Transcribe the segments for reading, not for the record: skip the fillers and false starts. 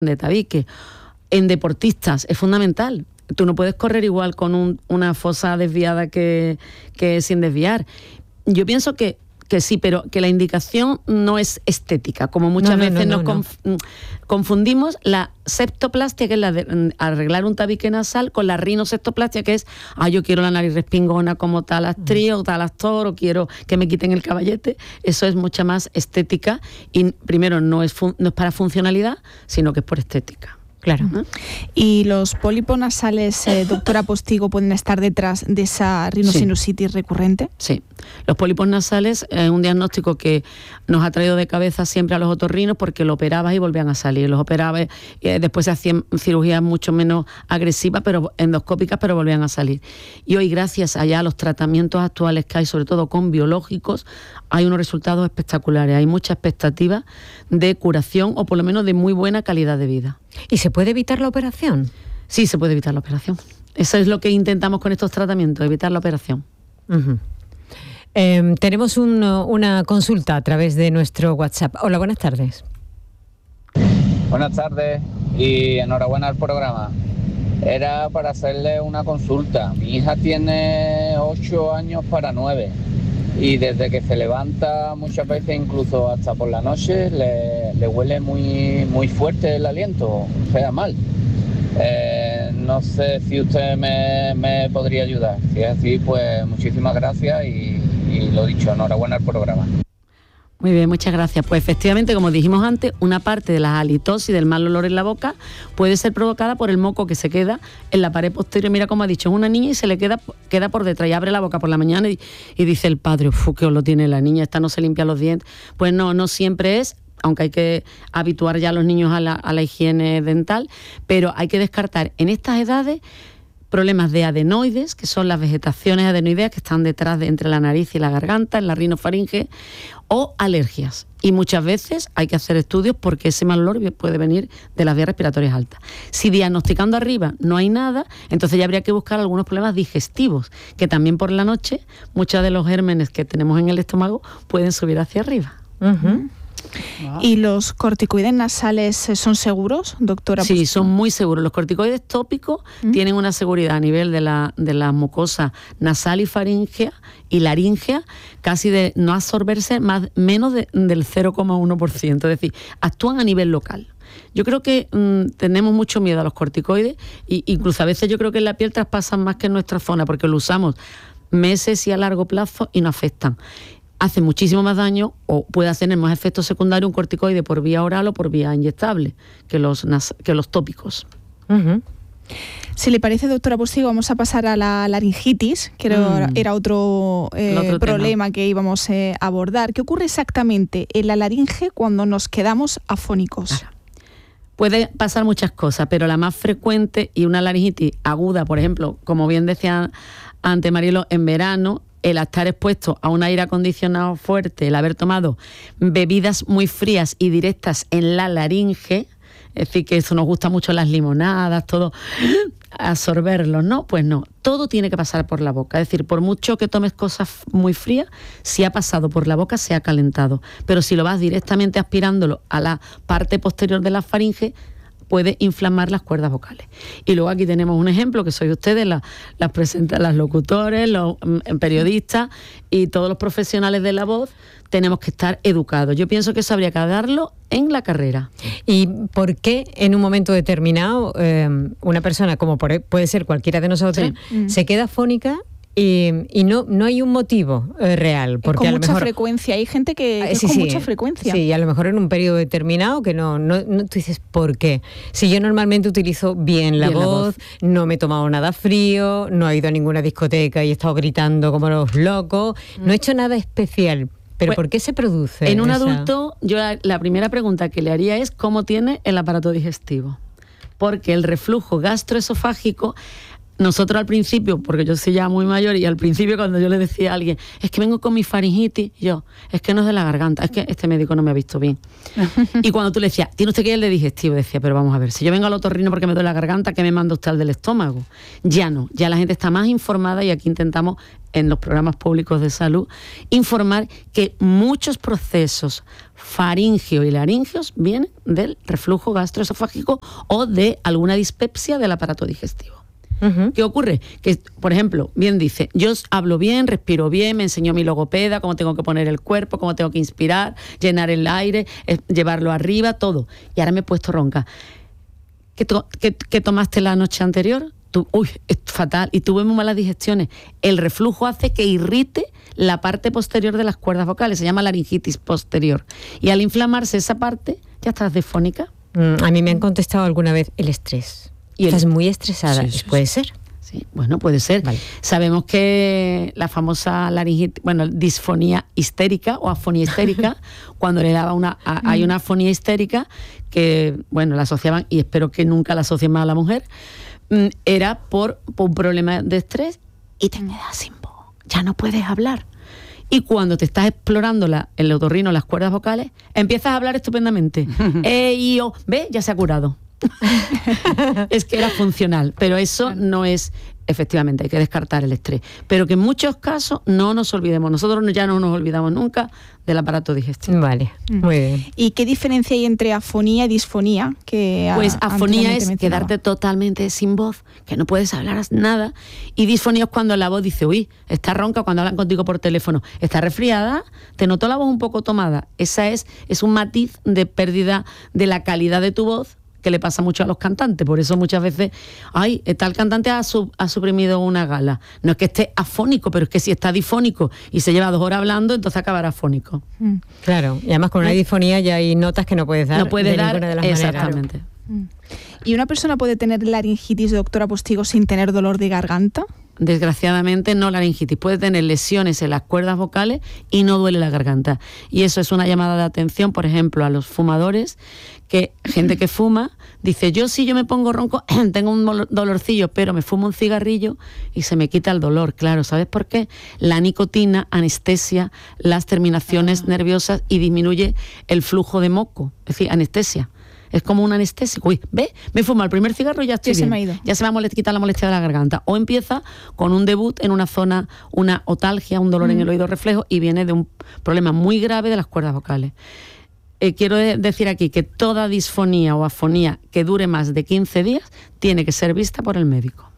de tabique. En deportistas es fundamental. Tú no puedes correr igual con una fosa desviada que sin desviar. Yo pienso que sí, pero que la indicación no es estética, como muchas veces confundimos la septoplastia, que es la de arreglar un tabique nasal, con la rinoseptoplastia, que es, yo quiero la nariz respingona como tal actriz o tal actor, o quiero que me quiten el caballete. Eso es mucha más estética y primero no es para funcionalidad, sino que es por estética. Claro. ¿Y los pólipos nasales, doctora Postigo, pueden estar detrás de esa rinosinusitis recurrente? Sí. Los pólipos nasales es un diagnóstico que nos ha traído de cabeza siempre a los otorrinos, porque lo operabas y volvían a salir. Los operabas, después se hacían cirugías mucho menos agresivas, pero endoscópicas, pero volvían a salir. Y hoy, gracias allá a los tratamientos actuales que hay, sobre todo con biológicos, hay unos resultados espectaculares. Hay mucha expectativa de curación, o por lo menos de muy buena calidad de vida. ¿Y se puede evitar la operación? Sí, se puede evitar la operación. Eso es lo que intentamos con estos tratamientos, evitar la operación. Uh-huh. Tenemos una consulta a través de nuestro WhatsApp. Hola, buenas tardes. Buenas tardes y enhorabuena al programa. Era para hacerle una consulta. Mi hija tiene 8 años para 9 y desde que se levanta muchas veces, incluso hasta por la noche, le huele muy, muy fuerte el aliento, o sea, mal. No sé si usted me podría ayudar. Si es así, pues muchísimas gracias y lo dicho, enhorabuena al programa. Muy bien, muchas gracias. Pues efectivamente, como dijimos antes, una parte de la halitosis, del mal olor en la boca, puede ser provocada por el moco que se queda en la pared posterior. Mira, como ha dicho, es una niña y se le queda por detrás, y abre la boca por la mañana y dice el padre, qué olor tiene la niña, esta no se limpia los dientes. Pues no siempre es, aunque hay que habituar ya a los niños a la higiene dental, pero hay que descartar en estas edades problemas de adenoides, que son las vegetaciones adenoideas que están detrás entre la nariz y la garganta, en la rinofaringe, o alergias. Y muchas veces hay que hacer estudios porque ese mal olor puede venir de las vías respiratorias altas. Si diagnosticando arriba no hay nada, entonces ya habría que buscar algunos problemas digestivos, que también por la noche muchos de los gérmenes que tenemos en el estómago pueden subir hacia arriba. Uh-huh. Wow. ¿Y los corticoides nasales son seguros, doctora? Sí, son muy seguros. Los corticoides tópicos tienen una seguridad a nivel de la mucosa nasal y faríngea y laríngea, casi de no absorberse menos del 0,1%. Es decir, actúan a nivel local. Yo creo que tenemos mucho miedo a los corticoides, e incluso a veces yo creo que en la piel traspasan más que en nuestra zona, porque lo usamos meses y a largo plazo y no afectan. Hace muchísimo más daño, o puede tener más efectos secundarios un corticoide por vía oral o por vía inyectable que los tópicos. Uh-huh. Si le parece, doctora Postigo, vamos a pasar a la laringitis, que era otro problema tema que íbamos a abordar. ¿Qué ocurre exactamente en la laringe cuando nos quedamos afónicos? Claro. Puede pasar muchas cosas, pero la más frecuente, y una laringitis aguda, por ejemplo, como bien decía antes Marielo, en verano, el estar expuesto a un aire acondicionado fuerte, el haber tomado bebidas muy frías y directas en la laringe, es decir, que eso nos gusta mucho, las limonadas, todo, absorberlo, ¿no? Pues no, todo tiene que pasar por la boca. Es decir, por mucho que tomes cosas muy frías, si ha pasado por la boca, se ha calentado. Pero si lo vas directamente aspirándolo a la parte posterior de la faringe, puede inflamar las cuerdas vocales. Y luego aquí tenemos un ejemplo, que sois ustedes, las locutores, los periodistas y todos los profesionales de la voz, tenemos que estar educados. Yo pienso que eso habría que darlo en la carrera. ¿Y por qué en un momento determinado una persona, como puede ser cualquiera de nosotros, se queda afónica y no hay un motivo real? Porque con mucha frecuencia, hay gente que es con mucha frecuencia. Sí, a lo mejor en un periodo determinado que no tú dices, ¿por qué? Si yo normalmente utilizo bien la voz, no me he tomado nada frío, no he ido a ninguna discoteca y he estado gritando como los locos, no he hecho nada especial. ¿Pero pues, por qué se produce? En un adulto, yo la primera pregunta que le haría es ¿cómo tiene el aparato digestivo? Porque el reflujo gastroesofágico nosotros al principio, porque yo soy ya muy mayor, y al principio cuando yo le decía a alguien, es que vengo con mi faringitis, es que no es de la garganta, es que este médico no me ha visto bien. Y cuando tú le decías, ¿tiene usted que ir al de digestivo? Decía, pero vamos a ver, si yo vengo al otorrino porque me duele la garganta, ¿qué me manda usted al del estómago? Ya no, ya la gente está más informada y aquí intentamos, en los programas públicos de salud, informar que muchos procesos faríngeo y laringeos vienen del reflujo gastroesofágico o de alguna dispepsia del aparato digestivo. ¿Qué ocurre? Que, por ejemplo, bien dice, yo hablo bien, respiro bien, me enseñó mi logopeda, cómo tengo que poner el cuerpo, cómo tengo que inspirar, llenar el aire, llevarlo arriba, todo. Y ahora me he puesto ronca. ¿Qué tomaste la noche anterior? Es fatal. Y tuve muy malas digestiones. El reflujo hace que irrite la parte posterior de las cuerdas vocales. Se llama laringitis posterior. Y al inflamarse esa parte, ya estás disfónica. A mí me han contestado alguna vez el estrés. Estás muy estresada. Sí. ¿Puede ser? Sí, bueno, puede ser. Vale. Sabemos que la famosa laringitis, disfonía histérica o afonía histérica, cuando le daba hay una afonía histérica que, la asociaban, y espero que nunca la asocien más a la mujer, era por un problema de estrés y te quedas sin voz, ya no puedes hablar. Y cuando te estás explorando el otorrino, las cuerdas vocales, empiezas a hablar estupendamente. Ya se ha curado. Es que era funcional, pero eso no es, efectivamente, hay que descartar el estrés. Pero que en muchos casos no nos olvidemos, nosotros ya no nos olvidamos nunca del aparato digestivo. Vale, muy bien. ¿Y qué diferencia hay entre afonía y disfonía? Pues afonía es quedarte totalmente sin voz, que no puedes hablar nada, y disfonía es cuando la voz dice, está ronca, cuando hablan contigo por teléfono, está resfriada, te noto la voz un poco tomada. Esa es un matiz de pérdida de la calidad de tu voz, que le pasa mucho a los cantantes. Por eso muchas veces, tal cantante ha suprimido una gala. No es que esté afónico, pero es que si está difónico y se lleva 2 horas hablando, entonces acabará afónico. Claro, y además con una disfonía ya hay notas que no puedes dar. No puedes dar, ninguna de las exactamente. maneras. ¿Y una persona puede tener laringitis, doctora Postigo, sin tener dolor de garganta? Desgraciadamente no laringitis, puede tener lesiones en las cuerdas vocales y no duele la garganta. Y eso es una llamada de atención, por ejemplo, a los fumadores, que gente que fuma dice, yo me pongo ronco, tengo un dolorcillo, pero me fumo un cigarrillo y se me quita el dolor. Claro, ¿sabes por qué? La nicotina anestesia las terminaciones nerviosas y disminuye el flujo de moco, es decir, anestesia. Es como un anestésico. Me he fumado el primer cigarro y ya estoy bien. Se me ha ido. Ya se me ha quitado la molestia de la garganta. O empieza con un debut en una zona, una otalgia, un dolor en el oído reflejo, y viene de un problema muy grave de las cuerdas vocales. Quiero decir aquí que toda disfonía o afonía que dure más de 15 días tiene que ser vista por el médico.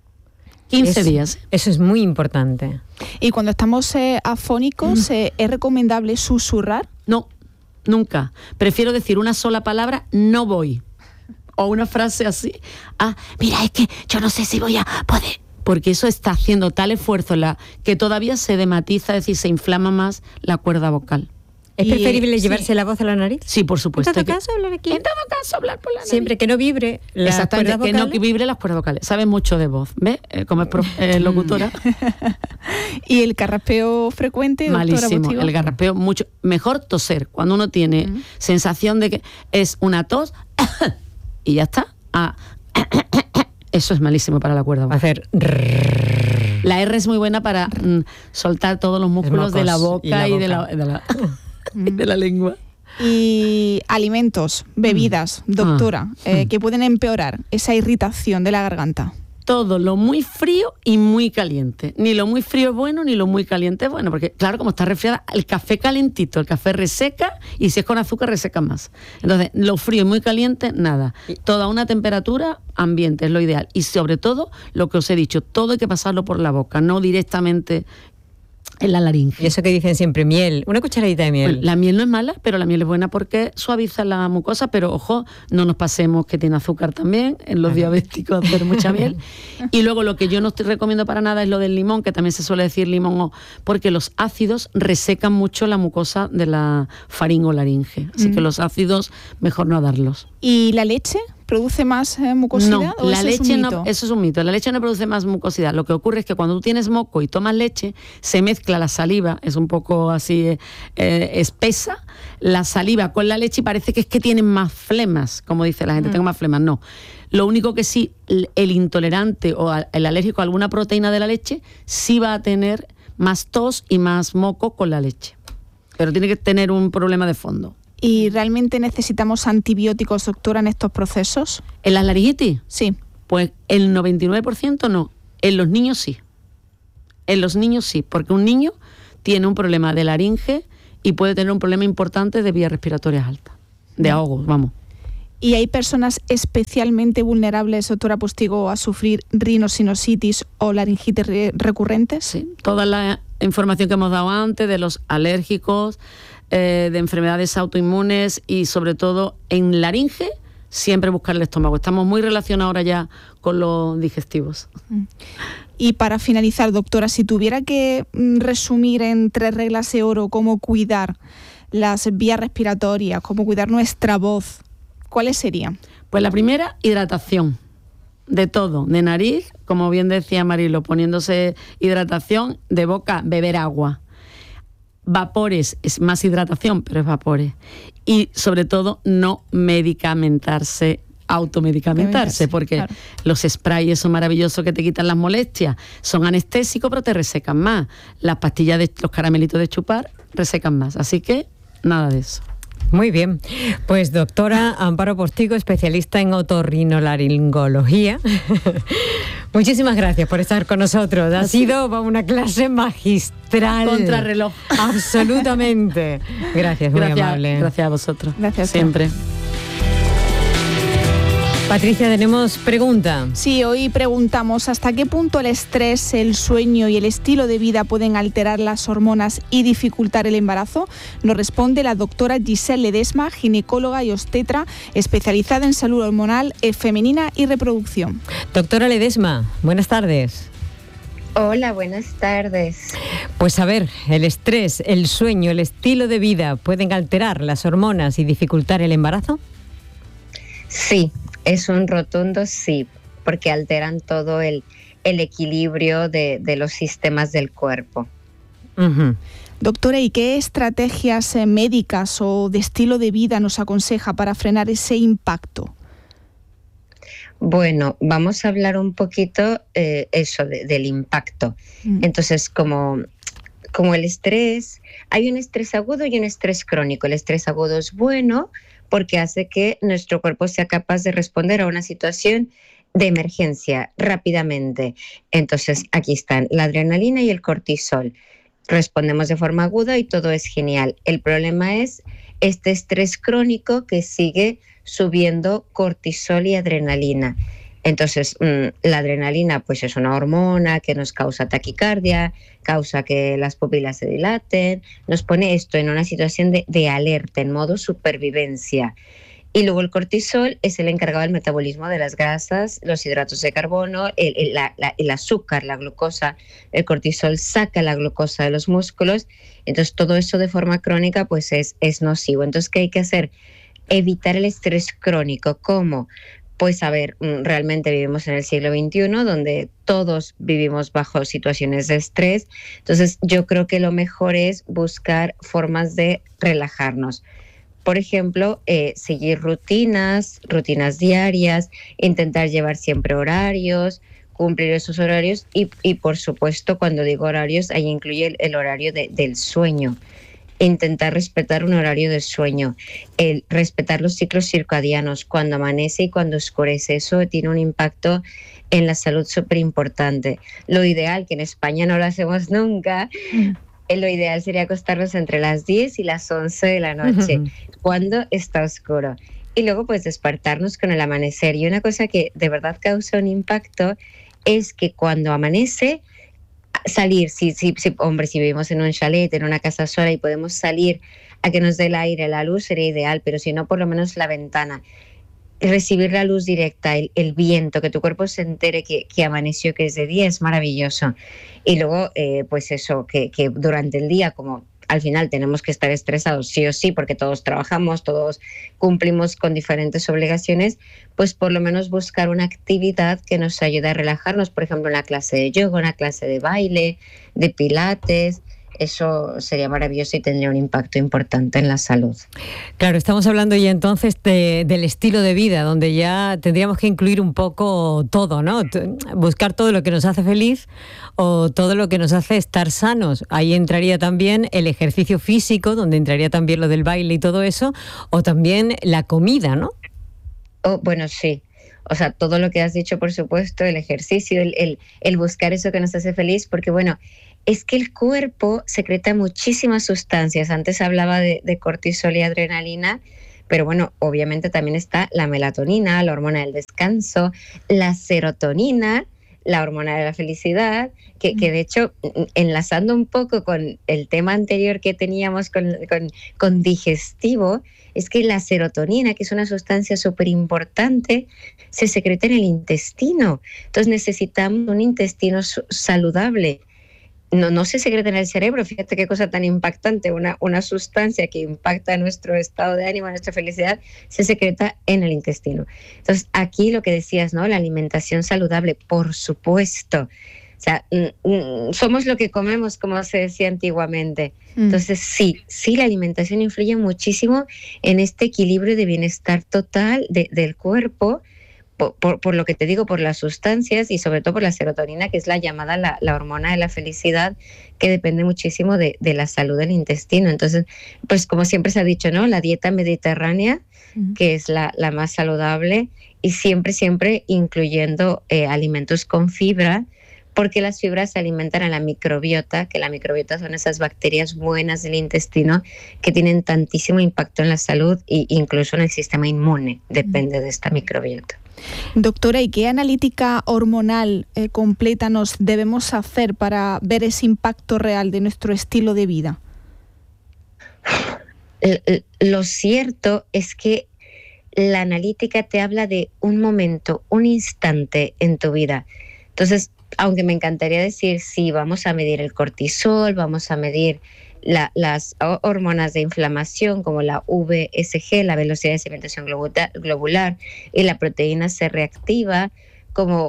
15 días. Eso es muy importante. Y cuando estamos afónicos, ¿es recomendable susurrar? No. Nunca. Prefiero decir una sola palabra, no voy. O una frase así. Mira, es que yo no sé si voy a poder. Porque eso está haciendo tal esfuerzo que todavía se dematiza, es decir, se inflama más la cuerda vocal. ¿Es preferible llevarse la voz a la nariz? Sí, por supuesto. ¿En todo caso hablar aquí? En todo caso hablar por la nariz. Siempre que no vibre las cuerdas vocales. Que no vibre las cuerdas vocales. Sabes mucho de voz, ¿ves? Como es locutora. ¿Y el carraspeo frecuente, doctora Malísimo, Postigo? El carraspeo mucho. Mejor toser. Cuando uno tiene sensación de que es una tos y ya está. Eso es malísimo para la cuerda vocal. Hacer... La R es muy buena para soltar todos los músculos de la boca y de la lengua. Y alimentos, bebidas, doctora, que pueden empeorar esa irritación de la garganta. Todo lo muy frío y muy caliente. Ni lo muy frío es bueno, ni lo muy caliente es bueno. Porque, claro, como está resfriada, el café calentito, el café reseca, y si es con azúcar, reseca más. Entonces, lo frío y muy caliente, nada. Toda una temperatura ambiente es lo ideal. Y sobre todo, lo que os he dicho, todo hay que pasarlo por la boca, no directamente en la laringe. Y eso que dicen siempre, miel, una cucharadita de miel. Bueno, la miel no es mala, pero la miel es buena porque suaviza la mucosa, pero ojo, no nos pasemos que tiene azúcar también, en los diabéticos hacer mucha miel. Y luego lo que yo no estoy recomiendo para nada es lo del limón, que también se suele decir limón, porque los ácidos resecan mucho la mucosa de la faringolaringe, así que los ácidos mejor no darlos. ¿Y la leche ¿Produce más mucosidad? No, la leche no, eso es un mito. La leche no produce más mucosidad. Lo que ocurre es que cuando tú tienes moco y tomas leche, se mezcla la saliva, es un poco así espesa, la saliva con la leche y parece que es que tienen más flemas, como dice la gente, tengo más flemas. No. Lo único que sí, el intolerante o el alérgico a alguna proteína de la leche sí va a tener más tos y más moco con la leche. Pero tiene que tener un problema de fondo. ¿Y realmente necesitamos antibióticos, doctora, en estos procesos? ¿En la laringitis? Sí. Pues el 99% no. En los niños sí. En los niños sí, porque un niño tiene un problema de laringe y puede tener un problema importante de vías respiratorias altas, de ahogos, vamos. ¿Y hay personas especialmente vulnerables, doctora Postigo, a sufrir rinosinusitis o laringitis recurrentes? Sí, toda la información que hemos dado antes de los alérgicos, de enfermedades autoinmunes y sobre todo en laringe, siempre buscar el estómago. Estamos muy relacionados ahora ya con los digestivos. Y para finalizar, doctora, si tuviera que resumir en 3 reglas de oro cómo cuidar las vías respiratorias, cómo cuidar nuestra voz, ¿cuáles serían? Pues la primera, hidratación. De todo, de nariz, como bien decía Marilo, poniéndose hidratación, de boca, beber agua. Vapores, es más hidratación, pero es vapores. Y sobre todo, no automedicamentarse, porque claro, los sprays son maravillosos que te quitan las molestias, son anestésicos, pero te resecan más. Las pastillas de los caramelitos de chupar resecan más. Así que, nada de eso. Muy bien, pues doctora Amparo Postigo, especialista en otorrinolaringología. Muchísimas gracias por estar con nosotros. Ha sido una clase magistral. Contrarreloj. Absolutamente. Gracias, muy amable. Gracias a vosotros. Gracias. Siempre. Patricia, tenemos pregunta. Sí, hoy preguntamos ¿hasta qué punto el estrés, el sueño y el estilo de vida pueden alterar las hormonas y dificultar el embarazo? Nos responde la doctora Giselle Ledesma, ginecóloga y obstetra, especializada en salud hormonal femenina y reproducción. Doctora Ledesma, buenas tardes. Hola, buenas tardes. Pues a ver, el estrés, el sueño, el estilo de vida, ¿pueden alterar las hormonas y dificultar el embarazo? Sí. Es un rotundo sí, porque alteran todo el equilibrio de los sistemas del cuerpo. Uh-huh. Doctora, ¿y qué estrategias médicas o de estilo de vida nos aconseja para frenar ese impacto? Bueno, vamos a hablar un poquito del impacto. Entonces, como el estrés, hay un estrés agudo y un estrés crónico. El estrés agudo es bueno porque hace que nuestro cuerpo sea capaz de responder a una situación de emergencia rápidamente. Entonces, aquí están la adrenalina y el cortisol. Respondemos de forma aguda y todo es genial. El problema es este estrés crónico que sigue subiendo cortisol y adrenalina. Entonces, la adrenalina pues es una hormona que nos causa taquicardia, causa que las pupilas se dilaten, nos pone esto en una situación de alerta, en modo supervivencia. Y luego el cortisol es el encargado del metabolismo de las grasas, los hidratos de carbono, el azúcar, la glucosa. El cortisol saca la glucosa de los músculos. Entonces, todo eso de forma crónica pues es nocivo. Entonces, ¿qué hay que hacer? Evitar el estrés crónico. ¿Cómo? Pues a ver, realmente vivimos en el siglo XXI donde todos vivimos bajo situaciones de estrés. Entonces yo creo que lo mejor es buscar formas de relajarnos. Por ejemplo, seguir rutinas diarias, intentar llevar siempre horarios, cumplir esos horarios y por supuesto cuando digo horarios ahí incluye el horario del sueño. Intentar respetar un horario de sueño, respetar los ciclos circadianos, cuando amanece y cuando oscurece, eso tiene un impacto en la salud súper importante. Lo ideal, que en España no lo hacemos nunca, lo ideal sería acostarnos entre las 10 y las 11 de la noche, cuando está oscuro. Y luego pues despertarnos con el amanecer. Y una cosa que de verdad causa un impacto es que cuando amanece, salir, hombre, si vivimos en un chalet, en una casa sola y podemos salir a que nos dé el aire, la luz sería ideal, pero si no, por lo menos la ventana. Recibir la luz directa, el viento, que tu cuerpo se entere que amaneció, que es de día, es maravilloso. Y luego, pues eso, que durante el día, como al final tenemos que estar estresados sí o sí, porque todos trabajamos, todos cumplimos con diferentes obligaciones, pues por lo menos buscar una actividad que nos ayude a relajarnos, por ejemplo, una clase de yoga, una clase de baile, de pilates. Eso sería maravilloso y tendría un impacto importante en la salud. Claro, estamos hablando ya entonces del estilo de vida, donde ya tendríamos que incluir un poco todo, ¿no? Buscar todo lo que nos hace feliz o todo lo que nos hace estar sanos. Ahí entraría también el ejercicio físico, donde entraría también lo del baile y todo eso, o también la comida, ¿no? Oh, bueno, sí. O sea, todo lo que has dicho, por supuesto, el ejercicio, el buscar eso que nos hace feliz, porque bueno, es que el cuerpo secreta muchísimas sustancias. Antes hablaba de cortisol y adrenalina, pero bueno, obviamente también está la melatonina, la hormona del descanso, la serotonina, la hormona de la felicidad, que de hecho, enlazando un poco con el tema anterior que teníamos con digestivo, es que la serotonina, que es una sustancia súper importante, se secreta en el intestino. Entonces necesitamos un intestino saludable. No se secreta en el cerebro, fíjate qué cosa tan impactante, una sustancia que impacta nuestro estado de ánimo, nuestra felicidad, se secreta en el intestino. Entonces, aquí lo que decías, ¿no? La alimentación saludable, por supuesto. O sea, somos lo que comemos, como se decía antiguamente. Entonces, sí, la alimentación influye muchísimo en este equilibrio de bienestar total del cuerpo, por lo que te digo, por las sustancias y sobre todo por la serotonina, que es la llamada la hormona de la felicidad, que depende muchísimo de la salud del intestino. Entonces, pues como siempre se ha dicho, ¿no? La dieta mediterránea, que es la más saludable, y siempre incluyendo alimentos con fibra, porque las fibras se alimentan a la microbiota, que la microbiota son esas bacterias buenas del intestino que tienen tantísimo impacto en la salud e incluso en el sistema inmune, depende de esta microbiota. Doctora, ¿y qué analítica hormonal completa nos debemos hacer para ver ese impacto real de nuestro estilo de vida? Lo cierto es que la analítica te habla de un momento, un instante en tu vida. Entonces, aunque me encantaría decir, sí, vamos a medir el cortisol, vamos a medir las hormonas de inflamación como la VSG, la velocidad de sedimentación globular, y la proteína C reactiva, como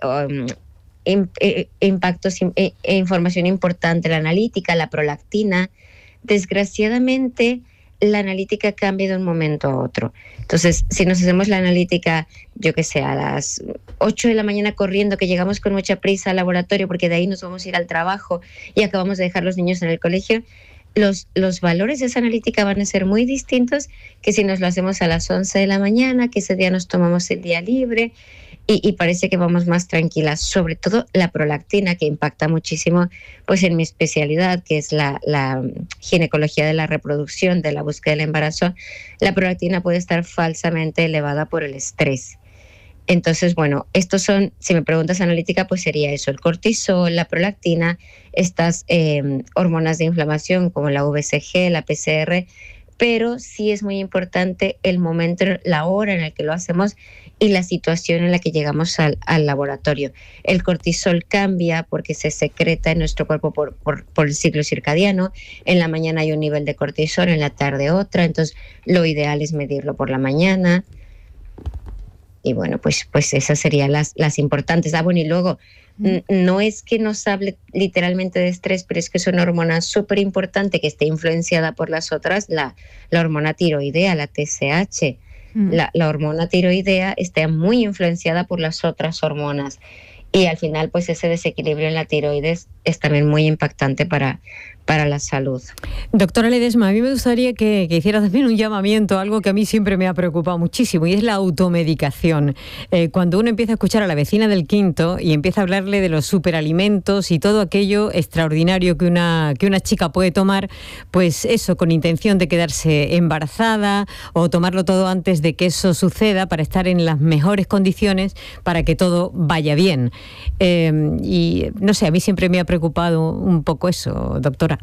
impactos e información importante, la analítica, la prolactina. Desgraciadamente, la analítica cambia de un momento a otro. Entonces, si nos hacemos la analítica, yo que sé, a las 8 de la mañana corriendo, que llegamos con mucha prisa al laboratorio porque de ahí nos vamos a ir al trabajo y acabamos de dejar los niños en el colegio, los valores de esa analítica van a ser muy distintos que si nos lo hacemos a las 11 de la mañana, que ese día nos tomamos el día libre y parece que vamos más tranquilas. Sobre todo la prolactina, que impacta muchísimo pues en mi especialidad, que es la ginecología de la reproducción, de la búsqueda del embarazo. La prolactina puede estar falsamente elevada por el estrés. Entonces, bueno, estos son, si me preguntas analítica, pues sería eso, el cortisol, la prolactina, estas hormonas de inflamación como la VSG, la PCR, pero sí es muy importante el momento, la hora en la que lo hacemos y la situación en la que llegamos al laboratorio. El cortisol cambia porque se secreta en nuestro cuerpo por el ciclo circadiano. En la mañana hay un nivel de cortisol, en la tarde otra, entonces lo ideal es medirlo por la mañana. Y bueno, pues esas serían las importantes. Bueno, y luego, no es que nos hable literalmente de estrés, pero es que es una hormona súper importante que esté influenciada por las otras, la hormona tiroidea, la TSH. La hormona tiroidea está muy influenciada por las otras hormonas. Y al final, pues ese desequilibrio en la tiroides es también muy impactante para la salud. Doctora Ledesma, a mí me gustaría que hiciera también un llamamiento, algo que a mí siempre me ha preocupado muchísimo, y es la automedicación. Cuando uno empieza a escuchar a la vecina del quinto y empieza a hablarle de los superalimentos y todo aquello extraordinario que una chica puede tomar, pues eso, con intención de quedarse embarazada o tomarlo todo antes de que eso suceda para estar en las mejores condiciones para que todo vaya bien. Y no sé, a mí siempre me ha preocupado un poco eso, doctora.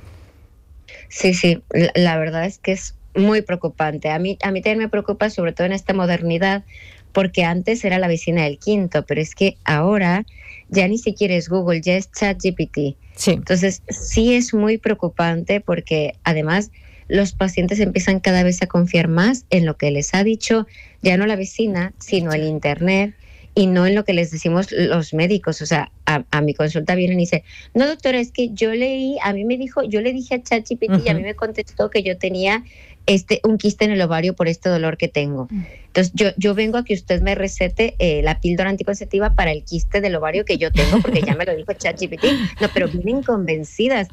Sí, la verdad es que es muy preocupante. A mí también me preocupa, sobre todo en esta modernidad, porque antes era la vecina del quinto, pero es que ahora ya ni siquiera es Google, ya es ChatGPT. Sí. Entonces sí es muy preocupante porque además los pacientes empiezan cada vez a confiar más en lo que les ha dicho ya no la vecina, sino el internet, y no en lo que les decimos los médicos. O sea, a mi consulta vienen y dicen, no doctora, es que yo leí, a mí me dijo, yo le dije a ChatGPT y a mí me contestó que yo tenía un quiste en el ovario por este dolor que tengo. Entonces yo vengo a que usted me recete la píldora anticonceptiva para el quiste del ovario que yo tengo, porque ya me lo dijo ChatGPT. No, pero vienen convencidas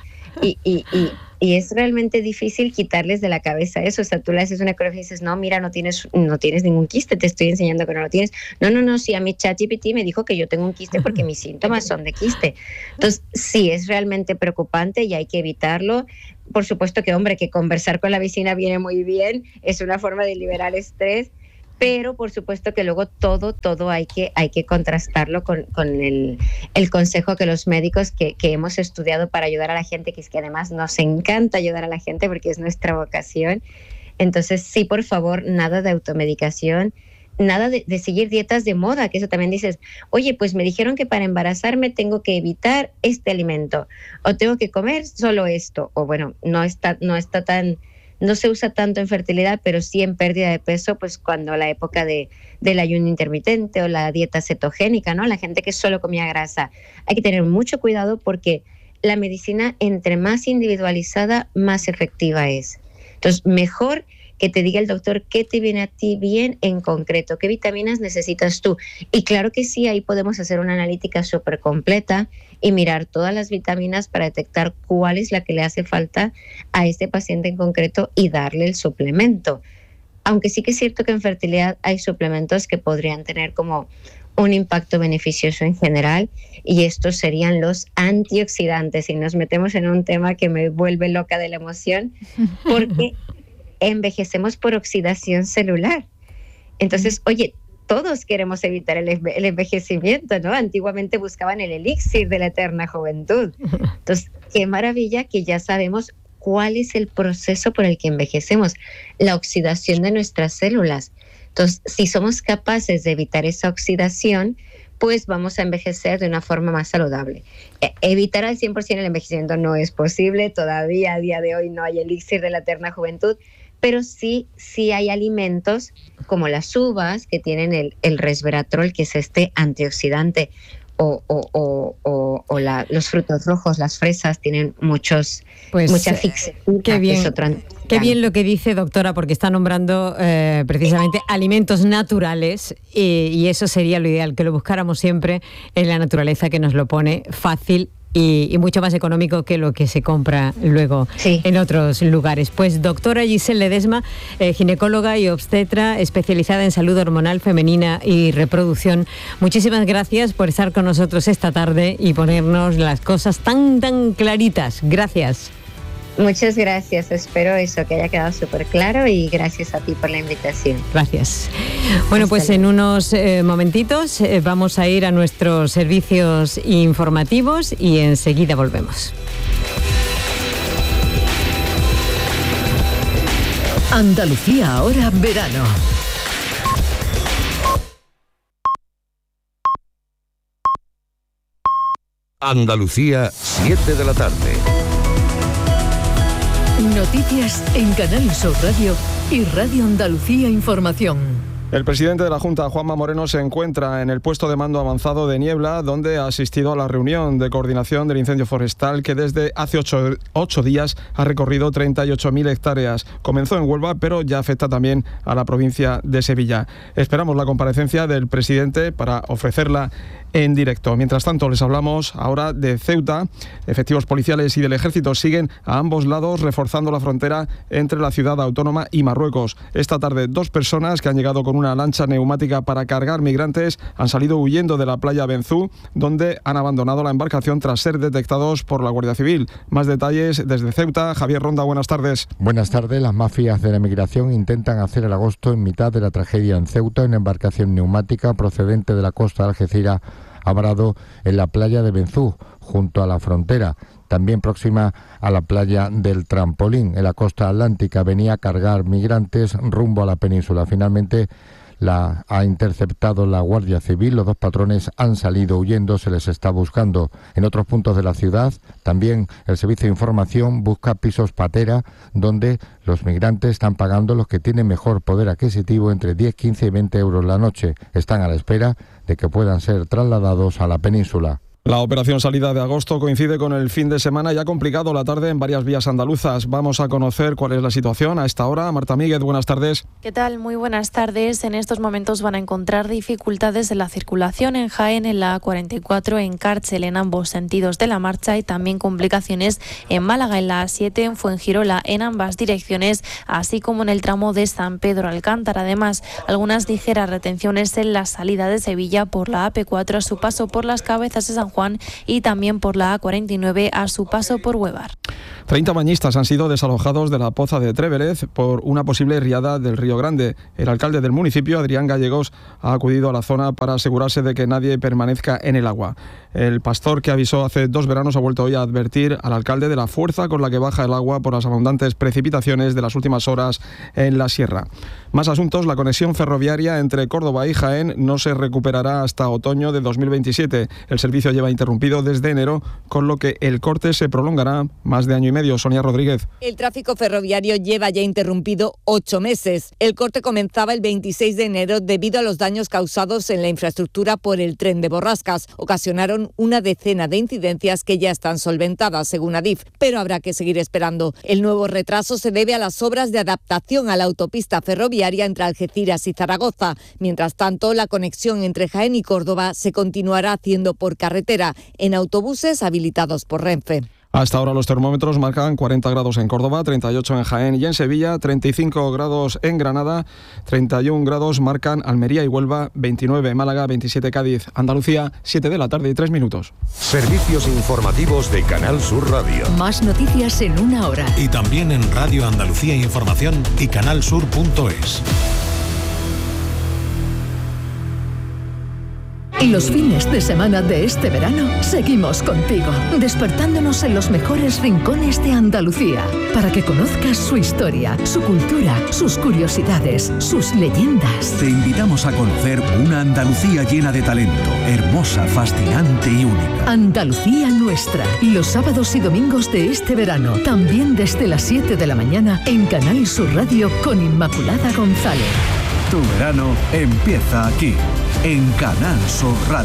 y es realmente difícil quitarles de la cabeza eso. O sea, tú le haces una ecografía y dices, no, mira, no tienes ningún quiste, te estoy enseñando que no lo tienes. No, sí, a mi ChatGPT me dijo que yo tengo un quiste porque mis síntomas son de quiste. Entonces, sí, es realmente preocupante y hay que evitarlo. Por supuesto que, hombre, que conversar con la vecina viene muy bien, es una forma de liberar estrés, pero por supuesto que luego todo hay que contrastarlo con el consejo que los médicos que hemos estudiado para ayudar a la gente, que es que además nos encanta ayudar a la gente porque es nuestra vocación. Entonces, sí, por favor, nada de automedicación, nada de seguir dietas de moda, que eso también dices, oye, pues me dijeron que para embarazarme tengo que evitar este alimento, o tengo que comer solo esto, o bueno, no se usa tanto en fertilidad, pero sí en pérdida de peso, pues cuando la época del ayuno intermitente o la dieta cetogénica, ¿no? La gente que solo comía grasa. Hay que tener mucho cuidado porque la medicina, entre más individualizada, más efectiva es. Entonces, mejor que te diga el doctor qué te viene a ti bien en concreto, qué vitaminas necesitas tú. Y claro que sí, ahí podemos hacer una analítica súper completa y mirar todas las vitaminas para detectar cuál es la que le hace falta a este paciente en concreto y darle el suplemento. Aunque sí que es cierto que en fertilidad hay suplementos que podrían tener como un impacto beneficioso en general, y estos serían los antioxidantes. Y nos metemos en un tema que me vuelve loca de la emoción, porque envejecemos por oxidación celular. Entonces, oye, todos queremos evitar el envejecimiento, ¿no? Antiguamente buscaban el elixir de la eterna juventud. Entonces, qué maravilla que ya sabemos cuál es el proceso por el que envejecemos, la oxidación de nuestras células. Entonces, si somos capaces de evitar esa oxidación, pues vamos a envejecer de una forma más saludable. Evitar al 100% el envejecimiento no es posible, todavía a día de hoy no hay elixir de la eterna juventud, pero sí hay alimentos como las uvas que tienen el resveratrol, que es este antioxidante, los frutos rojos, las fresas tienen mucha fixación. Qué bien lo que dice, doctora, porque está nombrando precisamente alimentos naturales y eso sería lo ideal, que lo buscáramos siempre en la naturaleza, que nos lo pone fácil y mucho más económico que lo que se compra luego en otros lugares. Pues doctora Giselle Ledesma, ginecóloga y obstetra especializada en salud hormonal femenina y reproducción, muchísimas gracias por estar con nosotros esta tarde y ponernos las cosas tan claritas. Gracias. Muchas gracias, espero eso que haya quedado súper claro, y gracias a ti por la invitación. Gracias. Bueno, pues en unos momentitos vamos a ir a nuestros servicios informativos y enseguida volvemos. Andalucía ahora verano. Andalucía, 7 de la tarde. Noticias en Canal Sur Radio y Radio Andalucía Información. El presidente de la Junta, Juanma Moreno, se encuentra en el puesto de mando avanzado de Niebla, donde ha asistido a la reunión de coordinación del incendio forestal que desde hace 8 días ha recorrido 38.000 hectáreas. Comenzó en Huelva, pero ya afecta también a la provincia de Sevilla. Esperamos la comparecencia del presidente para ofrecerla en directo. Mientras tanto, les hablamos ahora de Ceuta. Efectivos policiales y del ejército siguen a ambos lados reforzando la frontera entre la ciudad autónoma y Marruecos. Esta tarde, 2 personas que han llegado con una lancha neumática para cargar migrantes han salido huyendo de la playa Benzú, donde han abandonado la embarcación tras ser detectados por la Guardia Civil. Más detalles desde Ceuta. Javier Ronda, buenas tardes. Buenas tardes. Las mafias de la migración intentan hacer el agosto en mitad de la tragedia en Ceuta. Una embarcación neumática procedente de la costa de Algeciras ha varado en la playa de Benzú, junto a la frontera, también próxima a la playa del Trampolín. En la costa atlántica venía a cargar migrantes rumbo a la península. Finalmente, ha interceptado la Guardia Civil. Los 2 patrones han salido huyendo, se les está buscando. En otros puntos de la ciudad, también el Servicio de Información busca pisos patera, donde los migrantes están pagando, los que tienen mejor poder adquisitivo, entre 10, 15 y 20 euros la noche. Están a la espera de que puedan ser trasladados a la península. La operación salida de agosto coincide con el fin de semana y ha complicado la tarde en varias vías andaluzas. Vamos a conocer cuál es la situación a esta hora. Marta Míguez, buenas tardes. ¿Qué tal? Muy buenas tardes. En estos momentos van a encontrar dificultades en la circulación en Jaén, en la A44, en Cárcel, en ambos sentidos de la marcha, y también complicaciones en Málaga, en la A7, en Fuengirola, en ambas direcciones, así como en el tramo de San Pedro Alcántara. Además, algunas ligeras retenciones en la salida de Sevilla por la AP4 a su paso por Las Cabezas de San Juan y también por la A49 a su paso por Huevar. 30 bañistas han sido desalojados de la Poza de Trévelez por una posible riada del Río Grande. El alcalde del municipio, Adrián Gallegos, ha acudido a la zona para asegurarse de que nadie permanezca en el agua. El pastor, que avisó hace 2 veranos, ha vuelto hoy a advertir al alcalde de la fuerza con la que baja el agua por las abundantes precipitaciones de las últimas horas en la sierra. Más asuntos. La conexión ferroviaria entre Córdoba y Jaén no se recuperará hasta otoño de 2027. El servicio lleva interrumpido desde enero, con lo que el corte se prolongará más de año y medio. Sonia Rodríguez. El tráfico ferroviario lleva ya interrumpido 8 meses. El corte comenzaba el 26 de enero debido a los daños causados en la infraestructura por el tren de borrascas. Ocasionaron una decena de incidencias que ya están solventadas, según Adif, pero habrá que seguir esperando. El nuevo retraso se debe a las obras de adaptación a la autopista ferroviaria entre Algeciras y Zaragoza. Mientras tanto, la conexión entre Jaén y Córdoba se continuará haciendo por carretera, en autobuses habilitados por Renfe. Hasta ahora los termómetros marcan 40 grados en Córdoba, 38 en Jaén y en Sevilla, 35 grados en Granada, 31 grados marcan Almería y Huelva, 29 en Málaga, 27 Cádiz, Andalucía, 7 de la tarde y 3 minutos. Servicios informativos de Canal Sur Radio. Más noticias en 1 hora. Y también en Radio Andalucía Información y canalsur.es. Y los fines de semana de este verano seguimos contigo, despertándonos en los mejores rincones de Andalucía, para que conozcas su historia, su cultura, sus curiosidades, sus leyendas. Te invitamos a conocer una Andalucía llena de talento, hermosa, fascinante y única. Andalucía nuestra, los sábados y domingos de este verano, también desde las 7 de la mañana en Canal Sur Radio con Inmaculada González. Tu verano empieza aquí, en Canal Sur Radio.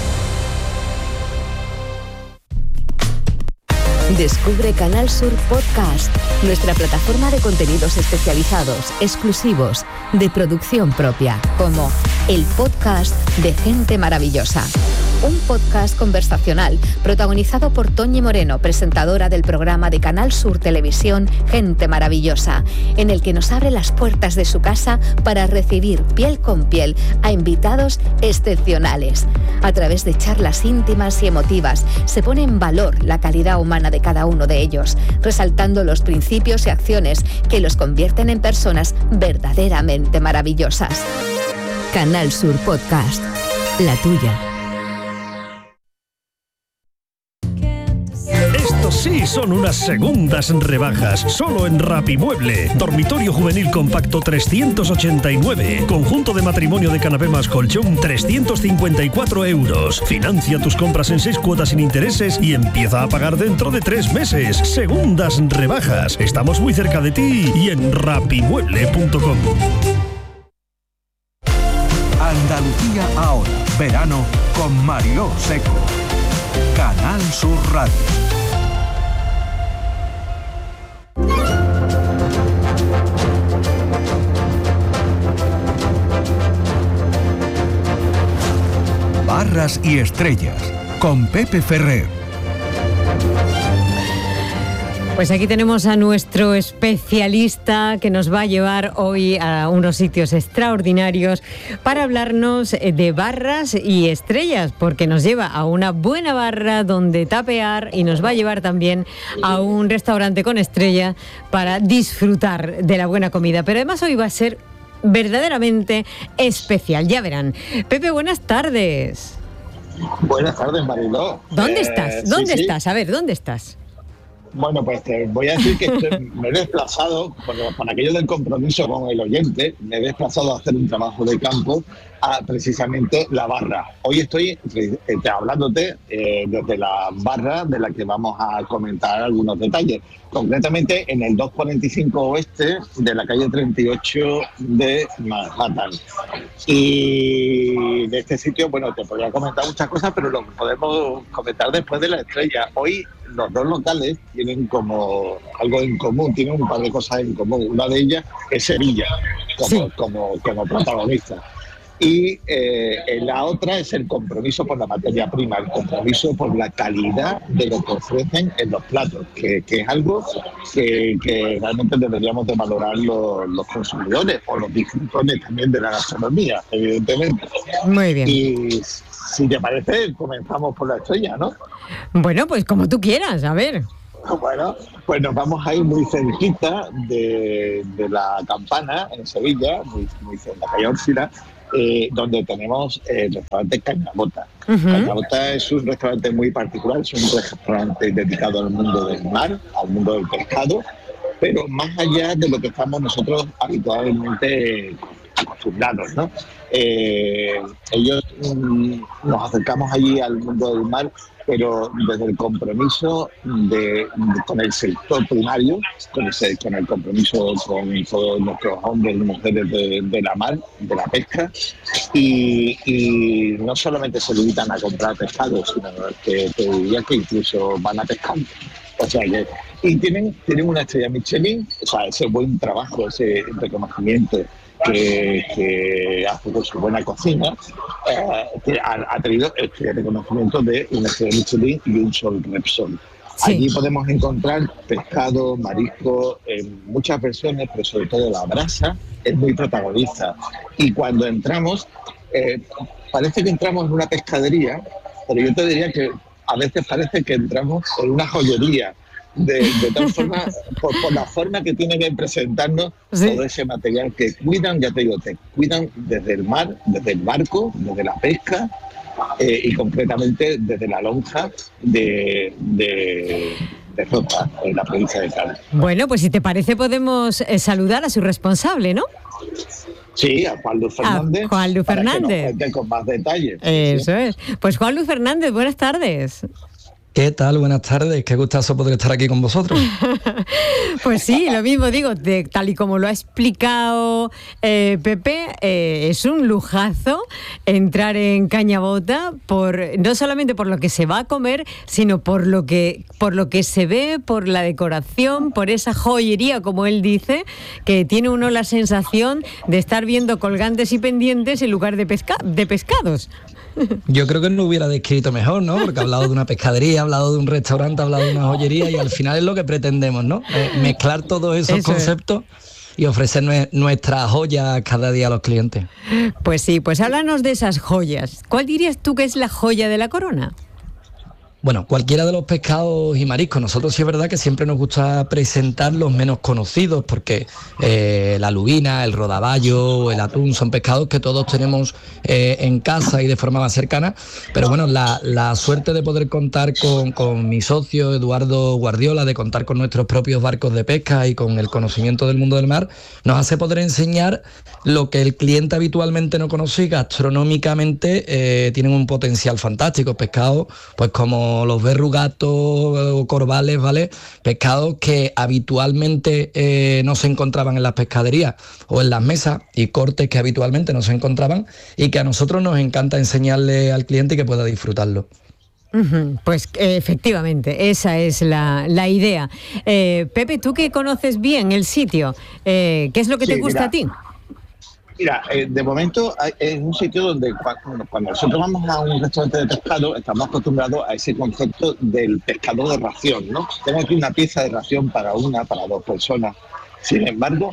Descubre Canal Sur Podcast, nuestra plataforma de contenidos especializados, exclusivos, de producción propia, como el podcast de Gente Maravillosa. Un podcast conversacional protagonizado por Toñi Moreno, presentadora del programa de Canal Sur Televisión Gente Maravillosa, en el que nos abre las puertas de su casa para recibir piel con piel a invitados excepcionales. A través de charlas íntimas y emotivas se pone en valor la calidad humana de cada uno de ellos, resaltando los principios y acciones que los convierten en personas verdaderamente maravillosas. Canal Sur Podcast, la tuya. Sí, son unas segundas rebajas, solo en Rapimueble. Dormitorio juvenil compacto 389. Conjunto de matrimonio de canapé más colchón 354 euros. Financia tus compras en 6 cuotas sin intereses y empieza a pagar dentro de 3 meses. Segundas rebajas. Estamos muy cerca de ti y en rapimueble.com. Andalucía ahora, verano con Mariló Seco. Canal Sur Radio. Barras y estrellas, con Pepe Ferrer. Pues aquí tenemos a nuestro especialista que nos va a llevar hoy a unos sitios extraordinarios para hablarnos de barras y estrellas, porque nos lleva a una buena barra donde tapear y nos va a llevar también a un restaurante con estrella para disfrutar de la buena comida. Pero además hoy va a ser verdaderamente especial, ya verán. Pepe, buenas tardes. Buenas tardes, Mariló. ¿Dónde estás? ¿Dónde estás? A ver, ¿dónde estás? Bueno, pues te voy a decir que me he desplazado, por aquello del compromiso con el oyente, me he desplazado a hacer un trabajo de campo a precisamente la barra. Hoy estoy hablándote desde la barra de la que vamos a comentar algunos detalles. Concretamente en el 245 oeste de la calle 38 de Manhattan. Y de este sitio, bueno, te podría comentar muchas cosas, pero lo podemos comentar después de la estrella. Hoy los dos locales tienen como algo en común, tienen un par de cosas en común. Una de ellas es Sevilla, como protagonista. Y la otra es el compromiso por la materia prima, el compromiso por la calidad de lo que ofrecen en los platos, que es algo que realmente deberíamos de valorar los consumidores o los disfrutores también de la gastronomía, evidentemente. Muy bien. Y si te parece, comenzamos por la estrella, ¿no? Bueno, pues como tú quieras, a ver. Bueno, pues nos vamos a ir muy cerquita de la Campana, en Sevilla, muy cerca de la calle Órsila, donde tenemos el restaurante Cañabota. Cañabota es un restaurante muy particular, es un restaurante dedicado al mundo del mar, al mundo del pescado, pero más allá de lo que estamos nosotros habitualmente acostumbrados, ¿no? Ellos nos acercamos allí al mundo del mar, pero desde el compromiso con el sector primario, con el compromiso con todos nuestros hombres y mujeres de la mar, de la pesca, y no solamente se limitan a comprar pescado, sino que te diría que incluso van a pescar. O sea y tienen una estrella Michelin, o sea, ese buen trabajo, ese reconocimiento que hace con su buena cocina, ha tenido el reconocimiento de una estrella Michelin y un Sol Repsol. Sí. Allí podemos encontrar pescado, marisco, en muchas versiones, pero sobre todo la brasa es muy protagonista. Y cuando entramos, parece que entramos en una pescadería, pero yo te diría que a veces parece que entramos en una joyería. De tal forma, por la forma que tienen que presentarnos todo ese material que cuidan, ya te digo, te cuidan desde el mar, desde el barco, desde la pesca y concretamente desde la lonja de Rota, en la provincia de Cádiz. Bueno, pues si te parece podemos saludar a su responsable, ¿no? Sí, a Juan Luis Fernández. Juan Luis Fernández. Que nos con más detalles. Eso es. Pues Juan Luis Fernández, buenas tardes. ¿Qué tal? Buenas tardes, qué gustazo poder estar aquí con vosotros. Pues sí, lo mismo digo, tal y como lo ha explicado Pepe, es un lujazo entrar en Cañabota, no solamente por lo que se va a comer, sino por lo que se ve, por la decoración, por esa joyería, como él dice, que tiene uno la sensación de estar viendo colgantes y pendientes en lugar de pescados. Yo creo que no hubiera descrito mejor, ¿no? Porque ha hablado de una pescadería, ha hablado de un restaurante, ha hablado de una joyería y al final es lo que pretendemos, ¿no? Mezclar todos esos conceptos y ofrecer nuestras joyas cada día a los clientes. Pues sí, pues háblanos de esas joyas. ¿Cuál dirías tú que es la joya de la corona? Bueno, cualquiera de los pescados y mariscos. Nosotros sí es verdad que siempre nos gusta presentar los menos conocidos porque la lubina, el rodaballo o el atún son pescados que todos tenemos en casa y de forma más cercana. Pero bueno, la suerte de poder contar con mi socio Eduardo Guardiola, de contar con nuestros propios barcos de pesca y con el conocimiento del mundo del mar, nos hace poder enseñar lo que el cliente habitualmente no conoce y gastronómicamente tienen un potencial fantástico. Pescados pues como los verrugatos o corvales, ¿vale? Pescados que habitualmente no se encontraban en las pescaderías o en las mesas, y cortes que habitualmente no se encontraban y que a nosotros nos encanta enseñarle al cliente y que pueda disfrutarlo. Pues efectivamente, esa es la idea. Pepe, tú que conoces bien el sitio, ¿qué es lo que te gusta a ti? Mira, de momento es un sitio donde cuando nosotros vamos a un restaurante de pescado estamos acostumbrados a ese concepto del pescado de ración, ¿no? Tengo aquí una pieza de ración para dos personas. Sin embargo,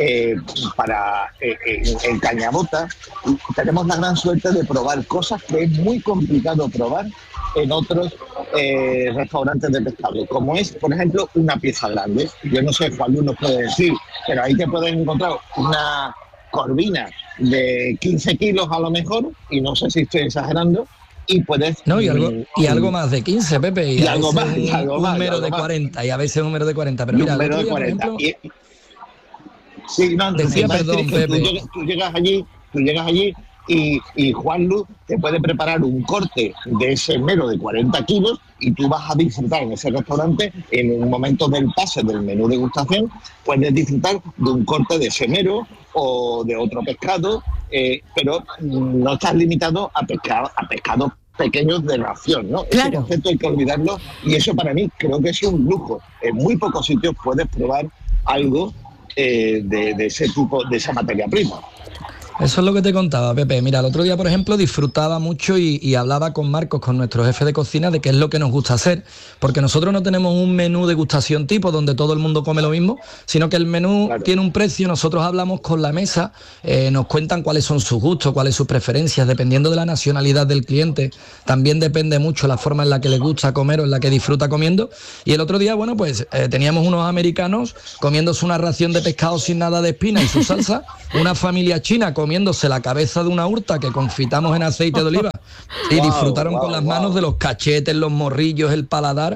en Cañabota tenemos la gran suerte de probar cosas que es muy complicado probar en otros restaurantes de pescado, como es, por ejemplo, una pieza grande. Yo no sé, Juan Luis nos puede decir, pero ahí te puedes encontrar una corvina de 15 kilos a lo mejor, y no sé si estoy exagerando, y puedes... y algo más de 15, Pepe, y algo más, un mero de 40, y a veces un mero de 40, pero mira, un mero de 40. Sí, no, decía, perdón, Pepe. Tú llegas allí y Juan Luz te puede preparar un corte de ese mero de 40 kilos y tú vas a disfrutar en ese restaurante, en un momento del pase del menú degustación, puedes disfrutar de un corte de ese mero o de otro pescado, pero no estás limitado a pescados pequeños de ración, ¿no? Claro. Ese concepto hay que olvidarlo y eso para mí creo que es un lujo. En muy pocos sitios puedes probar algo de ese tipo, de esa materia prima. Eso es lo que te contaba, Pepe. Mira, el otro día, por ejemplo, disfrutaba mucho y hablaba con Marcos, con nuestro jefe de cocina, de qué es lo que nos gusta hacer, porque nosotros no tenemos un menú degustación tipo donde todo el mundo come lo mismo, sino que el menú tiene un precio, nosotros hablamos con la mesa, nos cuentan cuáles son sus gustos, cuáles sus preferencias, dependiendo de la nacionalidad del cliente, también depende mucho la forma en la que le gusta comer o en la que disfruta comiendo. Y el otro día, bueno, pues teníamos unos americanos comiéndose una ración de pescado sin nada de espina y su salsa, una familia china comiéndose la cabeza de una urta que confitamos en aceite de oliva y disfrutaron con las manos de los cachetes, los morrillos, el paladar.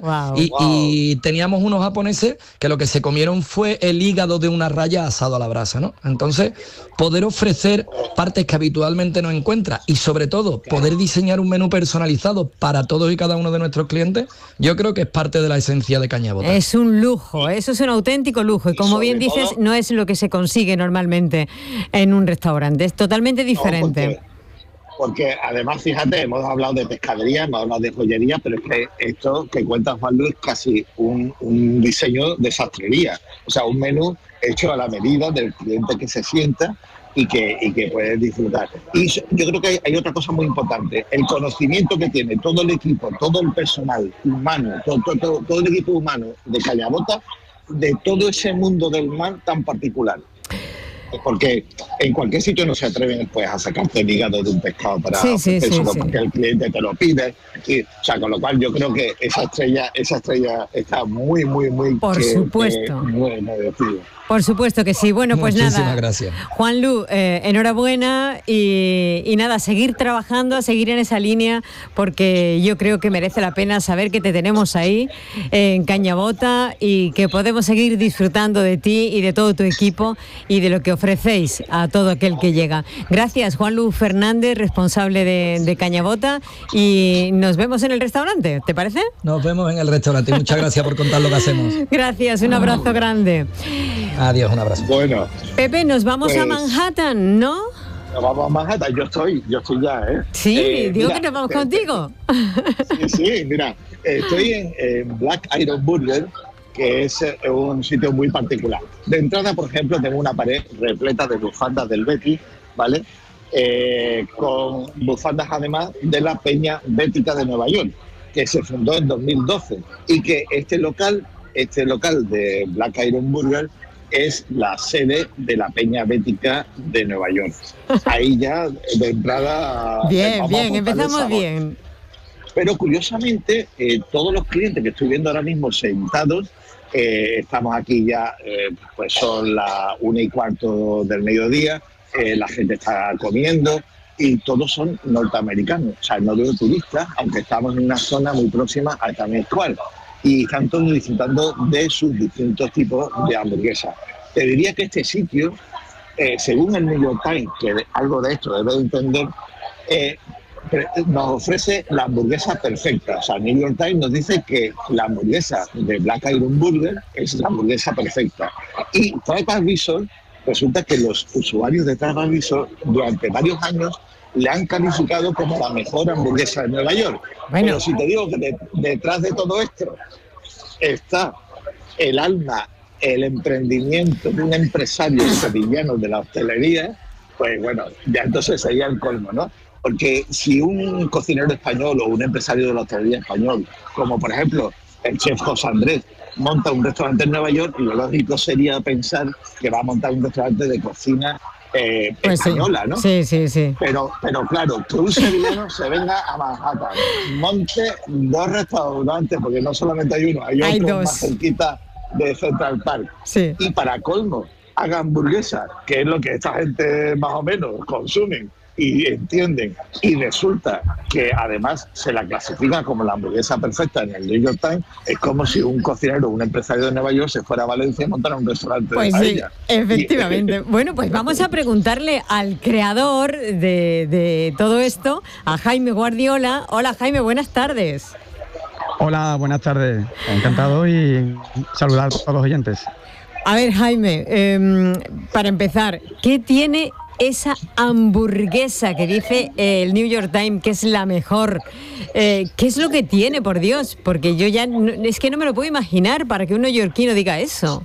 Y teníamos unos japoneses que lo que se comieron fue el hígado de una raya asado a la brasa, ¿no? Entonces, poder ofrecer partes que habitualmente no encuentra y sobre todo poder diseñar un menú personalizado para todos y cada uno de nuestros clientes, yo creo que es parte de la esencia de Cañabota. Es un lujo, eso es un auténtico lujo y como bien dices, no es lo que se consigue normalmente en un restaurante, es totalmente diferente. Porque además, fíjate, hemos hablado de pescadería, hemos hablado de joyería, pero es que esto que cuenta Juan Luis es casi un diseño de sastrería, o sea, un menú hecho a la medida del cliente que se sienta y que puede disfrutar. Y yo creo que hay otra cosa muy importante, el conocimiento que tiene todo el equipo, todo el personal humano, todo el equipo humano de Cañabota, de todo ese mundo del mar tan particular. Porque en cualquier sitio no se atreven después a sacarte el hígado de un pescado para porque el cliente te lo pide. Y, o sea, con lo cual yo creo que esa estrella está muy por supuesto. Muy merecida. Por supuesto que sí. Bueno, pues muchísimas gracias. Juan Lu, enhorabuena y nada, seguir trabajando, a seguir en esa línea, porque yo creo que merece la pena saber que te tenemos ahí en Cañabota y que podemos seguir disfrutando de ti y de todo tu equipo y de lo que ofrecéis a todo aquel que llega. Gracias, Juan Lu Fernández, responsable de Cañabota, y nos vemos en el restaurante, ¿te parece? Nos vemos en el restaurante. Muchas gracias por contar lo que hacemos. Gracias, un abrazo grande. Adiós, un abrazo. Bueno. Pepe, nos vamos a Manhattan, ¿no? Nos vamos a Manhattan, yo estoy ya, ¿eh? Sí, digo que nos vamos contigo. Sí, mira, estoy en Black Iron Burger, que es un sitio muy particular. De entrada, por ejemplo, tengo una pared repleta de bufandas del Betis, ¿vale? Con bufandas además de la Peña Bética de Nueva York, que se fundó en 2012 y que este local de Black Iron Burger es la sede de la Peña Bética de Nueva York. Ahí ya de entrada... Bien, empezamos bien. Pero curiosamente, todos los clientes que estoy viendo ahora mismo sentados, estamos aquí ya, pues son las 1:15 del mediodía, la gente está comiendo y todos son norteamericanos, o sea, no veo turistas, aunque estamos en una zona muy próxima a Times Square. Y están todos disfrutando de sus distintos tipos de hamburguesas. Te diría que este sitio, según el New York Times, que algo de esto debe de entender, nos ofrece la hamburguesa perfecta. O sea, el New York Times nos dice que la hamburguesa de Black Iron Burger es la hamburguesa perfecta. Y TripAdvisor, resulta que los usuarios de TripAdvisor durante varios años le han calificado como la mejor hamburguesa de Nueva York. Bueno. Pero si te digo que detrás de todo esto está el alma, el emprendimiento de un empresario sevillano de la hostelería, pues bueno, ya entonces sería el colmo, ¿no? Porque si un cocinero español o un empresario de la hostelería español, como por ejemplo el chef José Andrés, monta un restaurante en Nueva York, lo lógico sería pensar que va a montar un restaurante de cocina pues española, sí, ¿no? Sí. Pero claro, que un sevillano se venga a Manhattan, monte 2 restaurantes, porque no solamente hay uno, hay otro más cerquita de Central Park. Sí. Y para colmo, haga hamburguesas, que es lo que esta gente más o menos consumen y entienden, y resulta que además se la clasifica como la hamburguesa perfecta en el New York Times, es como si un cocinero, un empresario de Nueva York se fuera a Valencia y montara un restaurante pues de sí, paella. efectivamente. Bueno, pues vamos a preguntarle al creador de todo esto, a Jaime Guardiola. Hola Jaime, buenas tardes. Hola, buenas tardes. Encantado y saludar a todos los oyentes. A ver, Jaime, para empezar, ¿qué tiene esa hamburguesa que dice el New York Times que es la mejor? ¿Qué es lo que tiene, por Dios? Porque yo ya es que no me lo puedo imaginar para que un neoyorquino diga eso.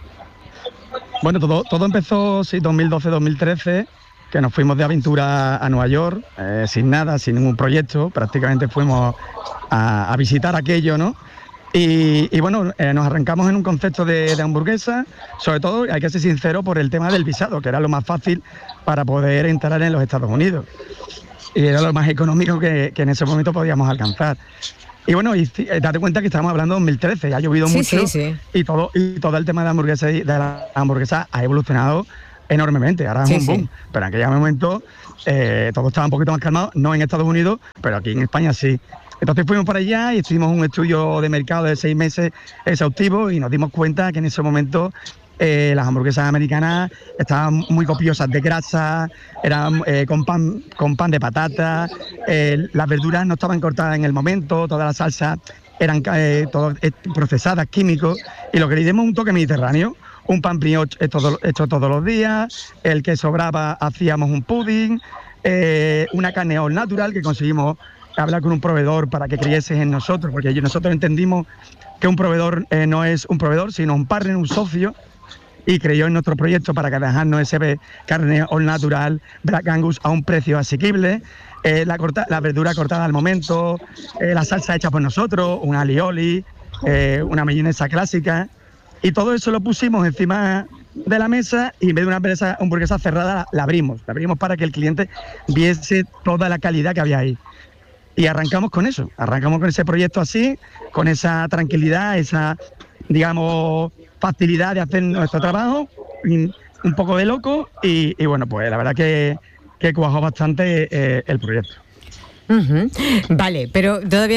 Bueno, todo empezó, sí, 2012-2013, que nos fuimos de aventura a Nueva York, sin nada, sin ningún proyecto. Prácticamente fuimos a visitar aquello, ¿no? Y bueno, nos arrancamos en un concepto de hamburguesa, sobre todo, hay que ser sincero, por el tema del visado, que era lo más fácil para poder entrar en los Estados Unidos. Y era lo más económico que en ese momento podíamos alcanzar. Y bueno, date cuenta que estamos hablando de 2013, ya ha llovido mucho, sí. Y todo el tema de la hamburguesa ha evolucionado enormemente, ahora es un boom. Pero en aquel momento todo estaba un poquito más calmado, no en Estados Unidos, pero aquí en España sí. Entonces fuimos para allá y hicimos un estudio de mercado de 6 meses exhaustivo y nos dimos cuenta que en ese momento las hamburguesas americanas estaban muy copiosas de grasa, eran con pan de patata, las verduras no estaban cortadas en el momento, todas las salsas eran procesadas, químicos, y lo que le dimos un toque mediterráneo. Un pan brioche hecho todos los días, el que sobraba hacíamos un pudding, una carne all natural que conseguimos hablar con un proveedor para que creyese en nosotros, porque nosotros entendimos que un proveedor no es un proveedor, sino un partner, un socio, y creyó en nuestro proyecto para que dejarnos ese carne all natural, Black Angus, a un precio asequible, la verdura cortada al momento, la salsa hecha por nosotros, un alioli, una mayonesa clásica, y todo eso lo pusimos encima de la mesa y en vez de una hamburguesa cerrada la abrimos para que el cliente viese toda la calidad que había ahí. Y arrancamos con eso, arrancamos con ese proyecto así, con esa tranquilidad, esa, digamos, facilidad de hacer nuestro trabajo, un poco de loco y bueno, pues la verdad que cuajó bastante el proyecto. Uh-huh. Vale, pero todavía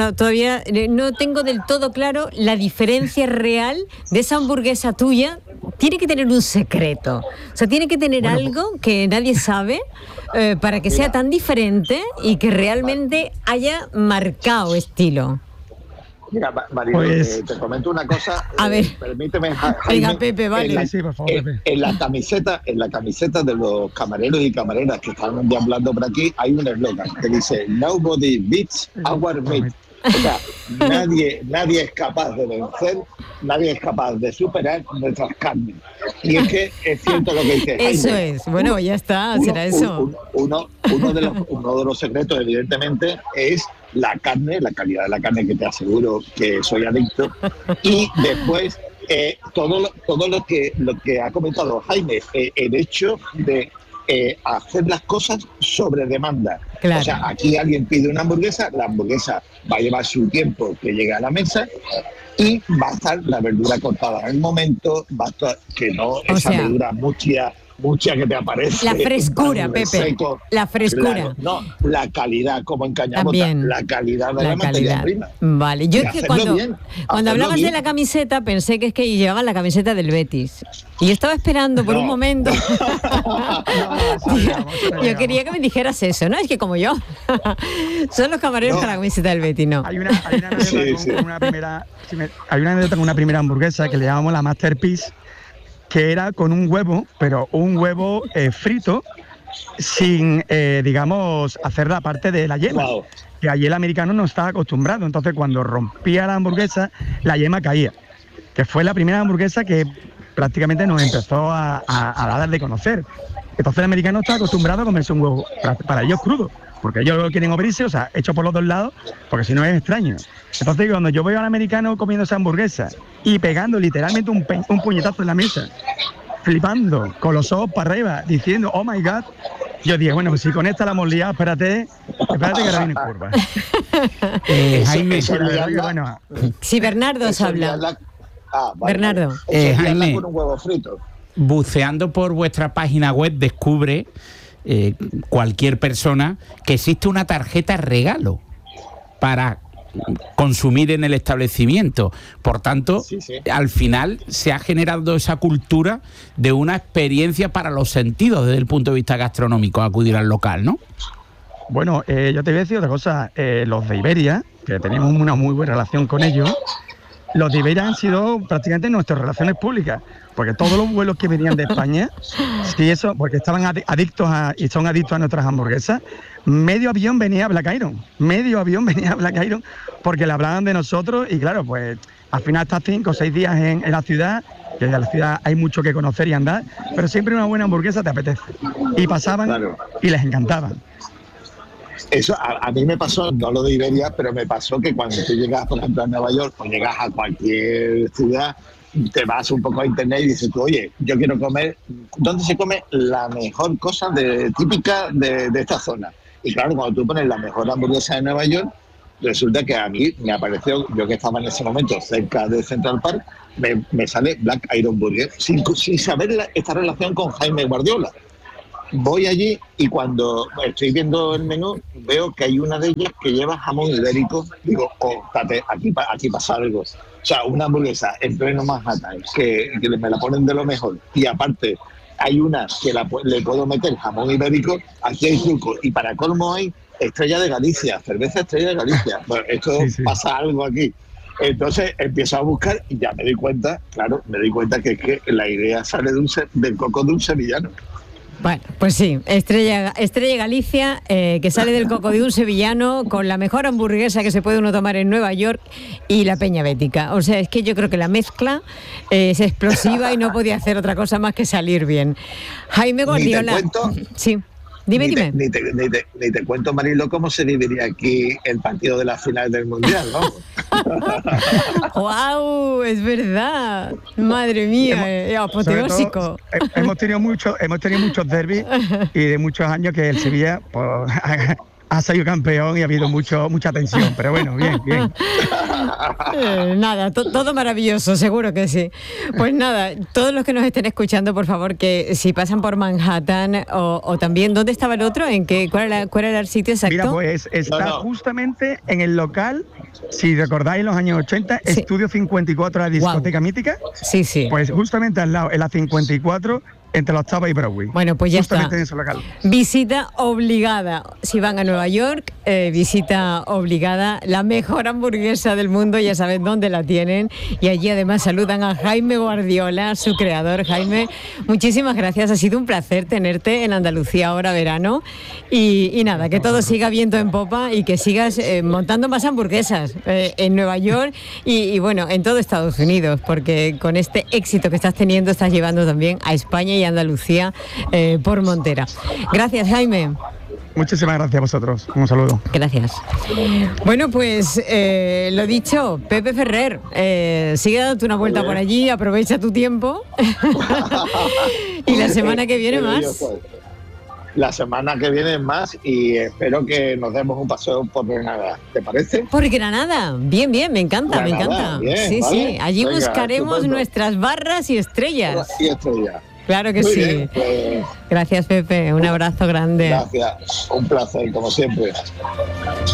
no tengo del todo claro la diferencia real de esa hamburguesa tuya. Tiene que tener un secreto, o sea, tiene que tener algo que nadie sabe para que sea tan diferente y que realmente haya marcado estilo. Mira, Marilo, pues, te comento una cosa. A ver. Permíteme, Jaime. Venga, Pepe, vale. Sí, por favor, Pepe. En la camiseta de los camareros y camareras que están hablando por aquí, hay un eslogan que dice "Nobody beats our meat". O sea, nadie es capaz de vencer, nadie es capaz de superar nuestras carnes. Y es que es cierto lo que dice Jaime. Eso es. Bueno, ya está, será eso. Uno de los secretos, evidentemente, es la carne, la calidad de la carne, que te aseguro que soy adicto. Y después, todo lo que ha comentado Jaime, el hecho de hacer las cosas sobre demanda. Claro. O sea, aquí alguien pide una hamburguesa, la hamburguesa va a llevar su tiempo que llegue a la mesa y va a estar la verdura cortada en el momento, va a estar, que no esa verdura mucha que te aparece. La frescura, Pepe. Seco. La frescura. Claro, no, la calidad, como en Cañabota, también, la calidad de la materia prima. Vale, yo es que cuando hablabas de la camiseta pensé que es que llevaban la camiseta del Betis. Y yo estaba esperando por un momento. Yo quería que me dijeras eso, ¿no? Es que como yo, son los camareros con la camiseta del Betis, ¿no? Hay una anécdota con una primera hamburguesa que le llamamos la Masterpiece, que era con un huevo, pero un huevo frito sin, digamos, hacer la parte de la yema. Wow. Que allí el americano no estaba acostumbrado. Entonces, cuando rompía la hamburguesa, la yema caía. Que fue la primera hamburguesa que prácticamente nos empezó a dar de conocer. Entonces, el americano está acostumbrado a comerse un huevo, para ellos crudo, porque ellos quieren abrirse, o sea, hecho por los dos lados, porque si no es extraño. Entonces, cuando yo veo al americano comiendo esa hamburguesa y pegando literalmente un puñetazo en la mesa, flipando, con los ojos para arriba, diciendo, oh my God, yo dije, bueno, pues si con esta la hemos liado, espérate que ahora viene curva. Jaime, bueno. Sí, Bernardo os habla. Vale. Jaime, con un huevo frito. Buceando por vuestra página web descubre cualquier persona que existe una tarjeta regalo para consumir en el establecimiento. Por tanto, al final se ha generado esa cultura de una experiencia para los sentidos desde el punto de vista gastronómico, acudir al local, ¿no? Bueno, yo te voy a decir otra cosa. Los de Iberia, que tenemos una muy buena relación con ellos, los de Iberia han sido prácticamente nuestras relaciones públicas, porque todos los vuelos que venían de España, sí, eso, porque estaban adictos y son adictos a nuestras hamburguesas, medio avión venía a Black Iron, porque le hablaban de nosotros y claro, pues al final estás 5 o 6 días en la ciudad, que en la ciudad hay mucho que conocer y andar, pero siempre una buena hamburguesa te apetece. Y pasaban y les encantaban. Eso a mí me pasó, no lo de Iberia, pero me pasó que cuando tú llegas, por ejemplo, a Nueva York o llegas a cualquier ciudad, te vas un poco a internet y dices tú, oye, yo quiero comer, ¿dónde se come la mejor cosa típica de esta zona? Y claro, cuando tú pones la mejor hamburguesa de Nueva York, resulta que a mí me apareció, yo que estaba en ese momento cerca de Central Park, me sale Black Iron Burger, sin saber esta relación con Jaime Guardiola. Voy allí y cuando estoy viendo el menú veo que hay una de ellas que lleva jamón ibérico. Digo, aquí pasa algo. O sea, una hamburguesa en pleno Manhattan que me la ponen de lo mejor. Y aparte hay una que le puedo meter jamón ibérico. Aquí hay truco. Y para colmo hay Estrella de Galicia, cerveza Estrella de Galicia. Bueno, esto pasa algo aquí. Entonces empiezo a buscar y ya me doy cuenta que es que la idea sale del coco de un sevillano. Bueno, pues sí, Estrella Galicia, que sale del coco de un sevillano con la mejor hamburguesa que se puede uno tomar en Nueva York y la Peña Bética. O sea, es que yo creo que la mezcla es explosiva y no podía hacer otra cosa más que salir bien. Jaime Guardiola. Sí. Dime. Ni te cuento, Marilo, cómo se viviría aquí el partido de la final del Mundial, ¿no? ¡Guau! Es verdad. Madre mía, apoteósico. Hemos tenido muchos derbis y de muchos años que el Sevilla pues, ha salido campeón y ha habido mucha tensión, pero bueno, bien. Nada, todo maravilloso, seguro que sí. Pues nada, todos los que nos estén escuchando, por favor, que si pasan por Manhattan o también, ¿dónde estaba el otro? ¿Cuál era el sitio exacto? Mira, pues está justamente en el local, si recordáis los años 80, Estudio 54, la discoteca mítica. Sí. Pues justamente al lado, en la 54, entre la Octava y Broadway. Bueno, pues ya está. En ese local. Visita obligada. Si van a Nueva York, visita obligada. La mejor hamburguesa del mundo, ya saben dónde la tienen. Y allí además saludan a Jaime Guardiola, su creador. Jaime, muchísimas gracias. Ha sido un placer tenerte en Andalucía ahora verano. Y nada, que todo siga viento en popa y que sigas montando más hamburguesas en Nueva York y bueno, en todo Estados Unidos, porque con este éxito que estás teniendo estás llevando también a España y Andalucía por montera. Gracias, Jaime. Muchísimas gracias a vosotros. Un saludo. Gracias. Bueno, pues lo dicho, Pepe Ferrer, sigue dándote una vuelta por allí, aprovecha tu tiempo. Y la semana que viene más. La semana que viene más y espero que nos demos un paseo por Granada. ¿Te parece? Por Granada. Bien, me encanta, Granada, me encanta. Bien, sí, ¿vale? Sí. Allí buscaremos nuestras barras y estrellas. Claro que sí. Bien, pues... Gracias, Pepe. Un abrazo grande. Gracias. Un placer, como siempre.